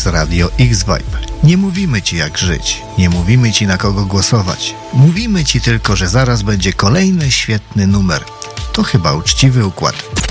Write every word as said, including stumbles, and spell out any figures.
jest Radio X-Vibe. Nie mówimy Ci jak żyć, nie mówimy Ci na kogo głosować. Mówimy Ci tylko, że zaraz będzie kolejny świetny numer. To chyba uczciwy układ.